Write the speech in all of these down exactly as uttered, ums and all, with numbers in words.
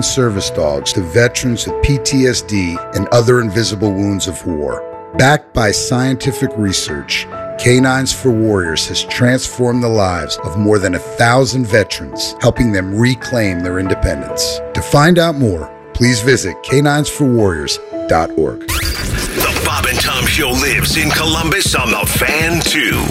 service dogs to veterans with P T S D and other invisible wounds of war. Backed by scientific research, Canines for Warriors has transformed the lives of more than a thousand veterans, helping them reclaim their independence. To find out more, please visit canines for warriors dot org. The Bob and Tom Show lives in Columbus on the Fan two.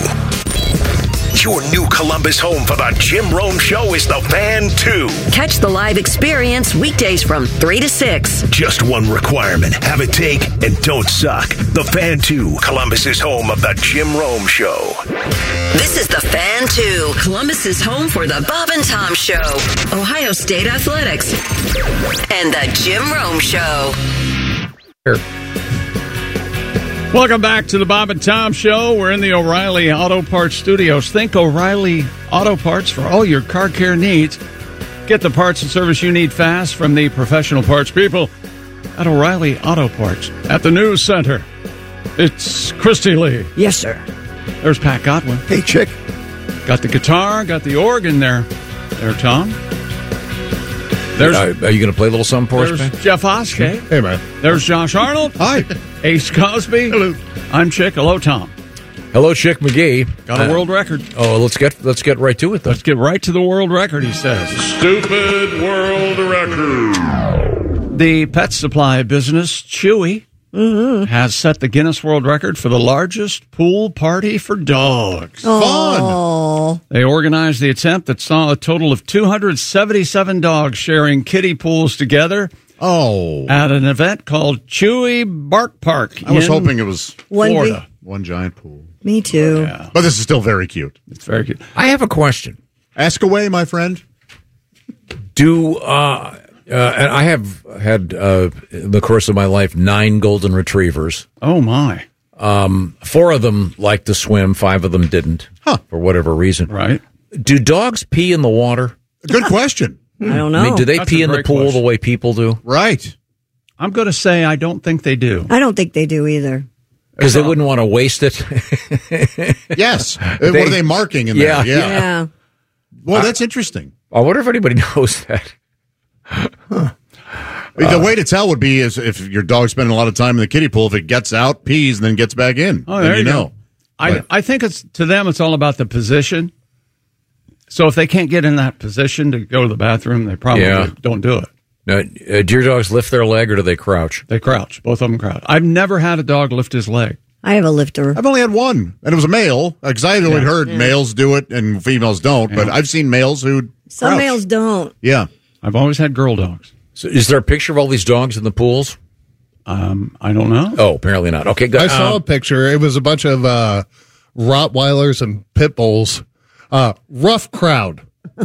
Your new Columbus home for the Jim Rome Show is the Fan two. Catch the live experience weekdays from three to six. Just one requirement. Have a take and don't suck. The Fan two, Columbus's home of the Jim Rome Show. This is the Fan two, Columbus's home for the Bob and Tom Show, Ohio State Athletics, and the Jim Rome Show. Here. Welcome back to the Bob and Tom Show. We're in the O'Reilly Auto Parts Studios. Think O'Reilly Auto Parts for all your car care needs. Get the parts and service you need fast from the professional parts people at O'Reilly Auto Parts. At the News Center, it's Christy Lee. Yes, sir. There's Pat Godwin. Hey, chick. Got the guitar, got the organ there. There, Tom. There's, uh, are you going to play a little something for us, There's man? Jeff Oskey. Hey, man. There's Josh Arnold. Hi. Ace Cosby. Hello. I'm Chick. Hello, Tom. Hello, Chick McGee. Got a Uh, world record. Oh, let's get let's get right to it, though. Let's get right to the world record, he says. Stupid world record. The pet supply business, Chewy, Mm-hmm. has set the Guinness World Record for the largest pool party for dogs. Oh. They organized the attempt that saw a total of two hundred seventy-seven dogs sharing kiddie pools together Oh. at an event called Chewy Bark Park. I was in hoping it was One Florida. one giant pool. Me too. Yeah, But this is still very cute. it's very cute. I have a question. Ask away, my friend. Do uh, uh, and I have had uh, in the course of my life nine golden retrievers. Oh, my. Um, four of them liked to swim. Five of them didn't, Huh. for whatever reason. Right. Do dogs pee in the water? Good question. I don't know. I mean, do they That's pee a in the great pool question. the way people do? Right. I'm going to say I don't think they do. I don't think they do either. Because they wouldn't want to waste it. Yes. what are they marking in Yeah. there? Yeah. Yeah. Well, that's interesting. I wonder if anybody knows that. The way to tell would be is if your dog's spending a lot of time in the kiddie pool, if it gets out, pees, and then gets back in. Oh, then there you you know. go. I, But- I think it's to them, it's all about the position. So if they can't get in that position to go to the bathroom, they probably Yeah. don't do it. Now, uh, do your dogs lift their leg or do they crouch? They crouch. Both of them crouch. I've never had a dog lift his leg. I have a lifter. I've only had one, and it was a male, because I had only Yeah. heard males do it and females don't, but Yeah. I've seen males who Some crouch. males don't. Yeah. I've always had girl dogs. So is there a picture of all these dogs in the pools? Um, I don't know. Oh, apparently not. Okay, good. Uh, I saw a Um, picture. It was a bunch of uh, Rottweilers and pit bulls. Uh, rough crowd. Boy,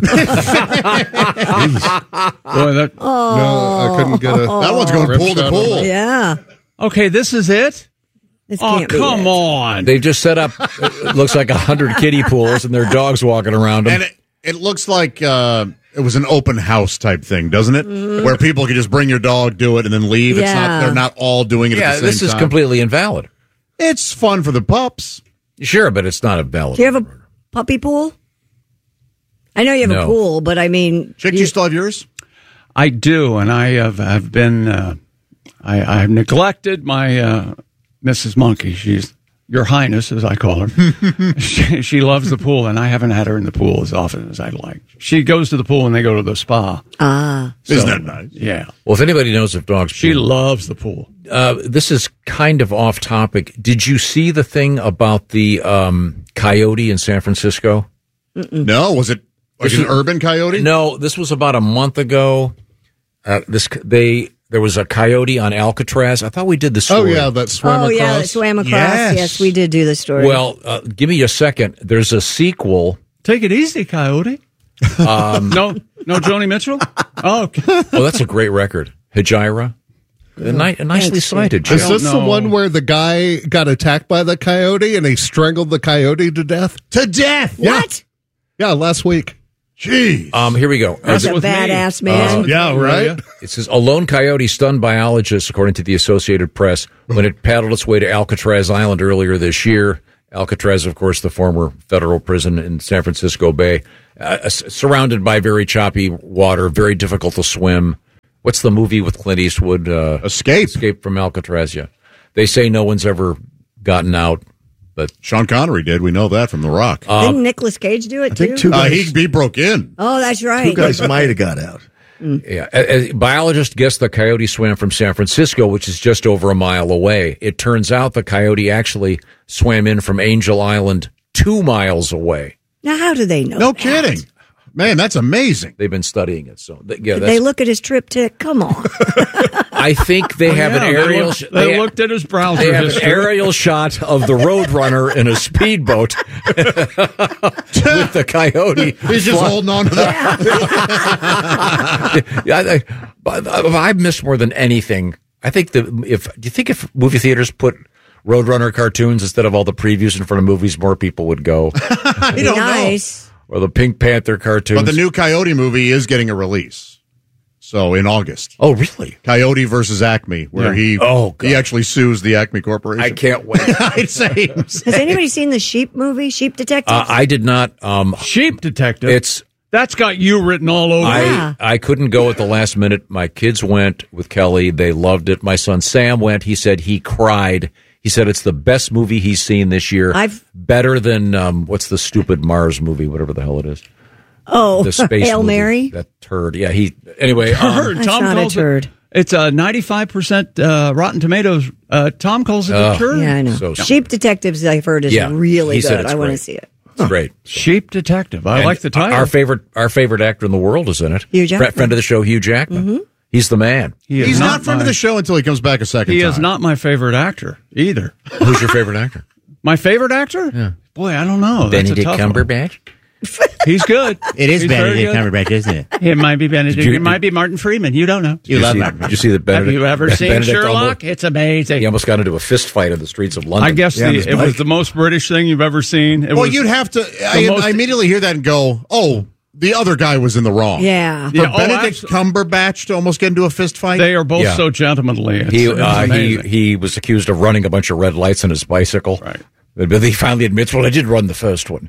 that, No, I couldn't get a. That one's going rip pool to shot pool. on it. Yeah. okay, this is it? This Oh, can't be come it. on. They've just set up, it looks like a hundred kiddie pools, and there are dogs walking around them. And it, it looks like uh, it was an open house type thing, doesn't it? Where people can just bring your dog, do it, and then leave. It's Yeah. not. They're not all doing it yeah, at the same this is time. completely invalid. It's fun for the pups. Sure, but it's not a valid. Do you have a puppy pool? I know you have No. a pool, but I mean, Chick, you- you still have yours? I do, and I have, have been, uh, I, I have neglected my uh, Missus Monkey. She's Your Highness, as I call her. she, she loves the pool, and I haven't had her in the pool as often as I'd like. She goes to the pool when they go to the spa. ah, Isn't So, that nice? Yeah. Well, if anybody knows if dogs She pee- loves the pool. uh, this is kind of off topic. Did you see the thing about the um, coyote in San Francisco? No, was it like This an is- urban coyote? No, this was about a month ago. Uh, this they there was a coyote on Alcatraz. I thought we did the Oh, story. yeah, that swam oh across. yeah, that swam across. Yes. Yes. we did do the story. Well, uh, give me a second. There's a sequel. Take it easy, Coyote. Um, No, no, Joni Mitchell. Oh, okay. oh, that's a great record. Hijira. A ni- nicely Thanks, cited. Is Joe. this the know. one where the guy got attacked by the coyote and he strangled the coyote to death? To death. what? Yeah, last week. Jeez. Um, here we go. That's Uh, a with me. badass man. Uh, Yeah, right? It says a lone coyote stunned biologists, according to the Associated Press, when it paddled its way to Alcatraz Island earlier this year. Alcatraz, of course, the former federal prison in San Francisco Bay, uh, s- surrounded by very choppy water, very difficult to swim. what's the movie with Clint Eastwood? Uh, Escape. Escape from Alcatraz, yeah. They say no one's ever gotten out, but Sean Connery did. We know that from The Rock. Uh, Didn't Nicolas Cage do it, I too? think two Uh, guys, he, he broke in. Oh, that's right. two guys might have got out. yeah, a, a biologist guessed the coyote swam from San Francisco, which is just over a mile away. It turns out the coyote actually swam in from Angel Island two miles away. Now, how do they know No that? kidding. Man, that's amazing. They've been studying it, so th- yeah, Did that's, they look at his triptych? Come on. I think they have Yeah, an they aerial. looked- sh- they ha- looked at his browser They have an history. aerial shot of the Roadrunner in a speedboat with the coyote. He's just holding on to that. yeah, I, but I missed more than anything. I think the if do you think if movie theaters put Roadrunner cartoons instead of all the previews in front of movies, more people would go, I Be don't nice. or the Pink Panther cartoons. know. But the new Coyote movie is getting a release. So in August. oh, really? Coyote versus Acme, where Yeah. he Oh, God. he actually sues the Acme Corporation. I can't wait. I'd say. Has anybody seen the Sheep movie, Sheep Detective? Uh, I did not. Um, Sheep Detective. it's That's got you written all over it. Yeah. I I couldn't go at the last minute. My kids went with Kelly. They loved it. My son Sam went. He said he cried. He said it's the best movie he's seen this year. I've- better than um, what's the stupid Mars movie, whatever the hell it is. oh, The space Hail movie. Mary? That turd. Yeah. He anyway. Um, Turd. That's Tom not a calls turd. It, it's a ninety-five percent uh, Rotten Tomatoes. Uh, Tom calls it a Oh. turd. Yeah, I know. So- Sheep Detectives, I've heard, is Yeah, really he said good. it's I want to great. see it. it's great. Sheep Detective. I And like the title. Our favorite, our favorite actor in the world is in it. Hugh Jackman. Friend of the show, Hugh Jackman. He's the man. He is He's not friend my, of the show until he comes back a second He time. is not my favorite actor either. Who's your favorite actor? My favorite actor? Yeah. Boy, I don't know. That's a tough one. Cumberbatch. He's good. It is He's very Benedict good. Cumberbatch, isn't it? It might be Benedict. you- it might be Martin Freeman. You don't know. You Did love see, that. Did you see that? Benedict, Have you ever seen Benedict Sherlock? almost- It's amazing. He almost got into a fist fight in the streets of London. I guess Yeah, the, his it was bike. the most British thing you've ever seen. It Well, was, you'd have to. I, most- I immediately hear that and go, "Oh, the other guy was in the wrong." Yeah. For Yeah, oh, Benedict abso- Cumberbatch to almost get into a fist fight. They are both Yeah. so gentlemanly. It's, He it's uh, he amazing. he was accused of running a bunch of red lights on his bicycle. Right. But he finally admits, well, I did run the first one.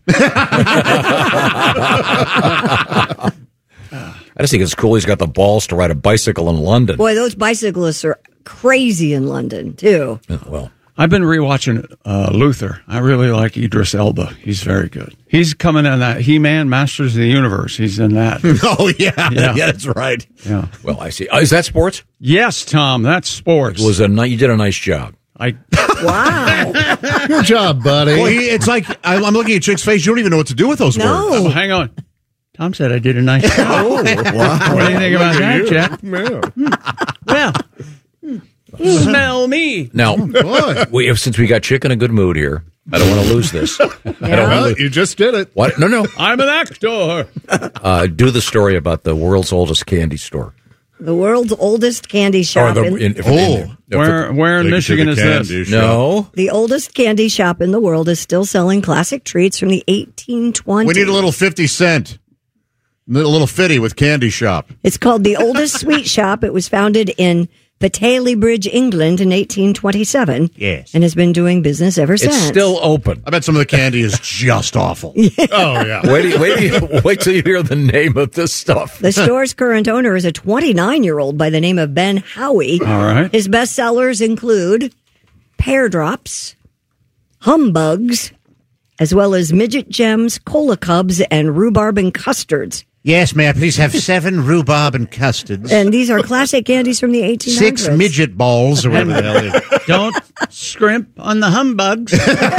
I just think it's cool he's got the balls to ride a bicycle in London. Boy, those bicyclists are crazy in London, too. Oh, well, I've been rewatching uh, Luther. I really like Idris Elba. He's very good. He's coming in that He-Man Masters of the Universe. He's in that. oh yeah. Yeah. yeah, that's right. Yeah. well, I see. Oh, is that sports? Yes, Tom. That's sports. It was a ni- you did a nice job. I Wow. Good job, buddy. Well, he, it's like I'm, I'm looking at Chick's face. You don't even know what to do with those words. oh, No. hang on. Tom said I did a nice job. Oh, wow. What do you think about that, Jack? Yeah. Well, smell me. Now, Boy. we have, since we got Chick in a good mood here, I don't want to lose this. I don't want Well, to lose. you just did it. What? No, no. I'm an actor. Uh, do the story about the world's oldest candy store. The world's oldest candy Or shop. the, in, in, if, Oh. in, if Where, where in Take it to Michigan the is candy this? shop. no. the oldest candy shop in the world is still selling classic treats from the eighteen twenties. We need a little fifty cent, a little fifty with candy shop. It's called the Oldest Sweet Shop. It was founded in Pateley Bridge, England in eighteen twenty-seven. Yes. And has been doing business ever since. It's still open. I bet some of the candy is just awful. Oh, yeah. Wait, till you- wait, till you- wait till you hear the name of this stuff. The store's current owner is a twenty-nine-year-old by the name of Ben Howie. All right. His best sellers include Pear Drops, Humbugs, as well as Midget Gems, Cola Cubs, and Rhubarb and Custards. Yes, may I please have seven rhubarb and custards? And these are classic candies from the eighteen hundreds. Six midget balls or whatever the hell it is. Don't scrimp on the humbugs.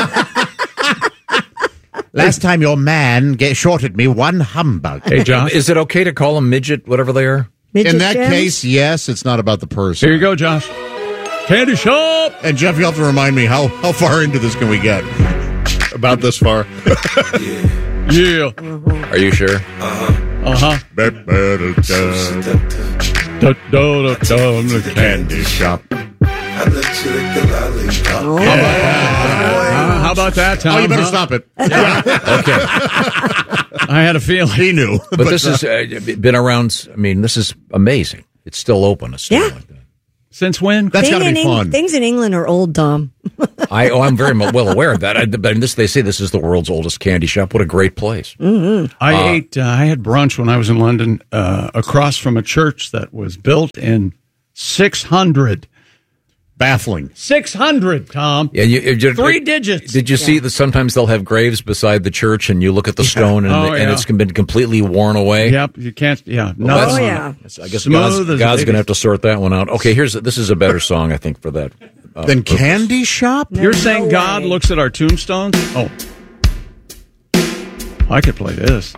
Last time your man get, shorted me one humbug. Hey, Josh. Is it okay to call them midget, whatever they are? Midget In that Gems? case, yes, it's not about the person. Here you go, Josh. Candy shop. And Jeff, you have to remind me how how far into this can we get? About this far. Yeah. Are you sure? Uh-huh. Da, da, da, da, the candy shop. Oh, Uh, how about that, Tom? Oh, you better huh? stop it. Okay. I had a feeling. He knew. But this has uh, been around. I mean, this is amazing. It's still open. A store Yeah. like that. Since when? That's got to Thing be in Eng- fun. Things in England are old, Tom. I, oh, I'm very mo- well aware of that. I, but this, they say this is the world's oldest candy shop. What a great place. Mm-hmm. I Uh, ate. Uh, I had brunch when I was in London, uh, across from a church that was built in six hundred. Baffling. Six hundred, Tom. Yeah, you, you, Three digits. Did you see that sometimes they'll have graves beside the church, and you look at the stone, and, Oh, and yeah. it's been completely worn away? Yep, you can't. Yeah, Well, no. that's- Oh, yeah. I guess Smooth God's, as a God's baby. going to have to sort that one out. Okay, here's this is a better song, I think, for that. Uh, Then purpose. Candy Shop? You're saying No God way. looks at our tombstones? Oh, I could play this.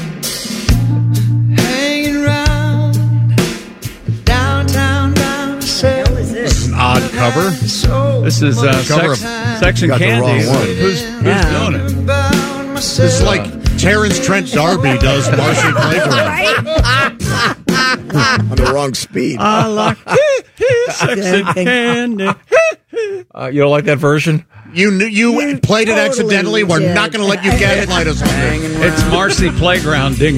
Hanging round downtown, down the Hell is this? An odd cover. This is uh, Cover sex, of- Section got the Candy. wrong one. Who's, who's Yeah. doing it? This is like Terrence Trent D'Arby does Marcy Playground. Right? On the wrong speed. I like Section Candy. Uh, you don't like that version? You knew you, You played it totally accidentally. We're did. not going to let you gaslight us on this. It's Marcy Playground. Ding.